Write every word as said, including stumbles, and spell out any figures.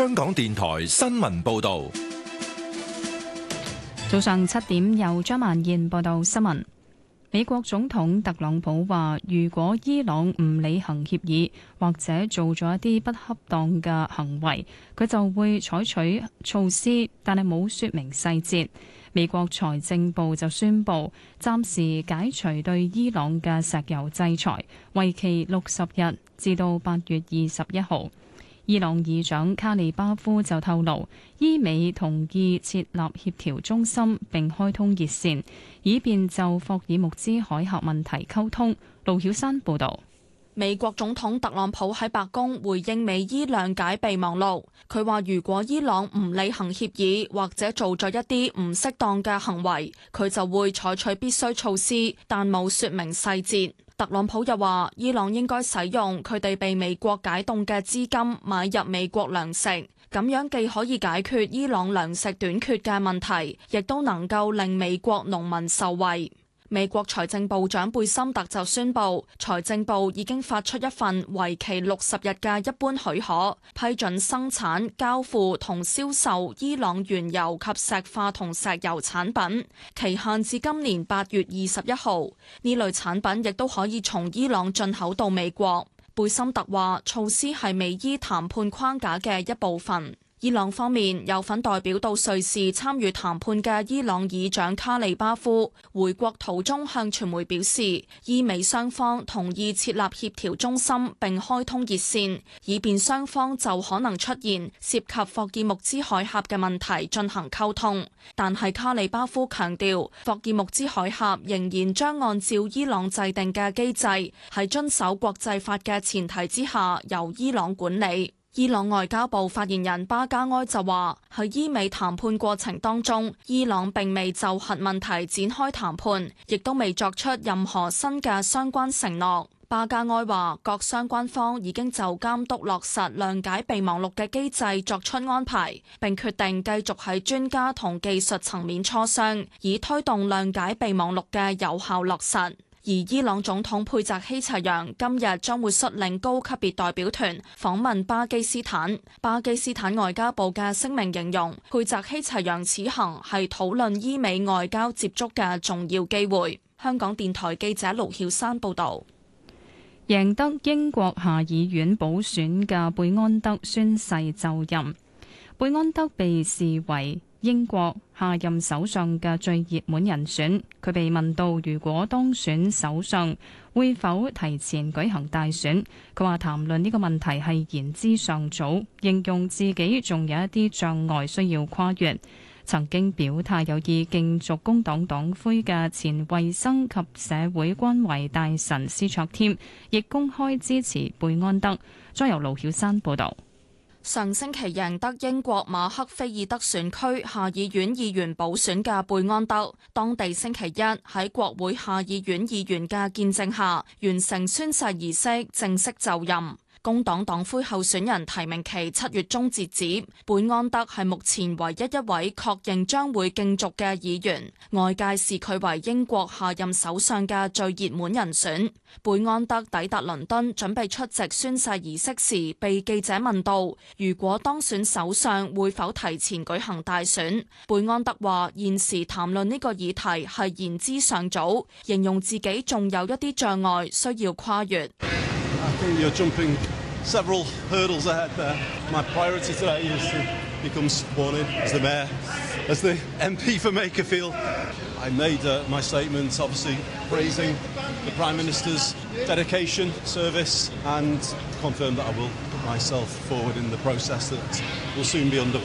香港電台新聞報道。 早上七點，由張曼燕報道新聞。美國總統特朗普話，如果伊朗唔履行協議或者做咗一啲不恰當嘅行為，佢就會採取措施，但係冇說明細節。美國財政部就宣布暫時解除對伊朗嘅石油制裁，為期六十日，至到八月二十一號。伊朗議長卡利巴夫就透露，伊美同意設立協調中心並開通熱線，以便就霍爾木茲海峽問題溝通。盧曉山報導。 美國總統特朗普喺白宮回應美伊諒解備忘錄，佢話如果伊朗唔履行協議或者做咗一啲唔適當嘅行為，佢就會採取必須措施，但冇說明細節。特朗普又話，伊朗應該使用佢哋被美國解凍嘅資金買入美國糧食，咁樣既可以解決伊朗糧食短缺嘅問題，亦都能夠令美國農民受惠。美國財政部長貝森特就宣布，財政部已經發出一份為期六十日嘅一般許可，批准生產、交付同銷售伊朗原油及石化同石油產品，期限至今年八月二十一號。呢類產品亦都可以從伊朗進口到美國。貝森特話，措施係美伊談判框架嘅一部分。伊朗方面有份代表到瑞士參與談判嘅伊朗議長卡利巴夫回國途中向傳媒表示，伊美雙方同意設立協調中心並開通熱線，以便雙方就可能出現涉及霍爾木茲海峽嘅問題進行溝通。但係卡利巴夫強調，霍爾木茲海峽仍然將按照伊朗制定嘅機制，喺遵守國際法嘅前提之下，由伊朗管理。伊朗外交部發言人巴加埃就話，喺伊美談判過程當中，伊朗並未就核問題展開談判，亦都未作出任何新嘅相關承諾。巴加埃話，各相關方已經就監督落實諒解備忘錄嘅機制作出安排，並決定繼續喺專家同技術層面磋商，以推動諒解備忘錄嘅有效落實。而伊朗總統佩澤希齊揚今日將會率領高級別代表團訪問巴基斯坦。巴基斯坦外交部嘅聲明形容，佩澤希齊揚此行係討論伊美外交接觸嘅重要機會。香港電台記者盧曉山報導。 贏得英國下議院補選嘅貝安德宣誓就任。貝安德被視為英國下任首相嘅最熱門人選，佢被問到如果當選首相會否提前舉行大選，佢話談論呢個問題係言之尚早，形容自己仲有一啲障礙需要跨越。曾經表態有意競逐工黨黨魁嘅前衛生及社會關懷大臣斯卓添，亦公開支持貝安德。再由盧曉山報導。 上星期贏得英國馬克菲爾德選區下議院議員補選嘅貝安德，當地星期一喺國會下議院議員嘅見證下，完成宣誓儀式，正式就任。工黨黨魁候選人提名期七月中截止，貝安德係目前唯一一位確認將會競逐嘅議員，外界視佢為英國下任首相嘅最熱門人選。貝安德抵達倫敦準備出席宣誓儀式時，被記者問到如果當選首相會否提前舉行大選，貝安德話現時談論呢個議題係言之尚早，形容自己仲有一啲障礙需要跨越。 I think you're jumping several hurdles ahead there. My priority today is to become sworn in as the mayor, as the M P for Makerfield. I made uh, my statements obviously praising the Prime Minister's dedication, service, and confirmed that I will put myself forward in the process that will soon be underway.